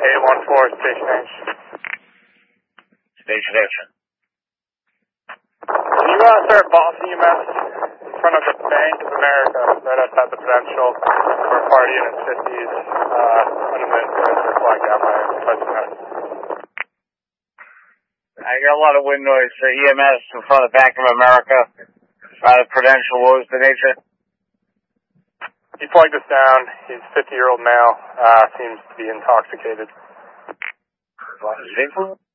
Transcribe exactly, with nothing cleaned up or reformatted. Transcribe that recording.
eight one four, Station H. Station H. Can you uh, start boss E M S in front of the Bank of America, right outside the Prudential, for party unit fifties, uh, under the influence or flagged down by President? I got a lot of wind noise. Uh, E M S in front of Bank of America, by the Prudential. What was the nature? He flagged us down. He's a fifty-year-old male, uh, seems to be intoxicated. What is it?